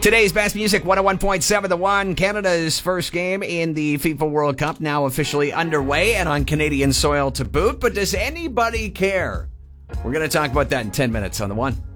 Today's best music, 101.7 The One. Canada's first game in the FIFA World Cup now officially underway and on Canadian soil to boot. But does anybody care? We're going to talk about that in 10 minutes on The One.